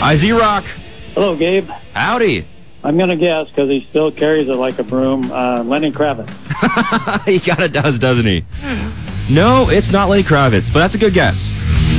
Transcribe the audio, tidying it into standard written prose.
Hi, Z-Rock. Hello, Gabe. Howdy. I'm going to guess, because he still carries it like a broom, Lenny Kravitz. He kind of does, doesn't he? No, it's not Lenny Kravitz, but that's a good guess.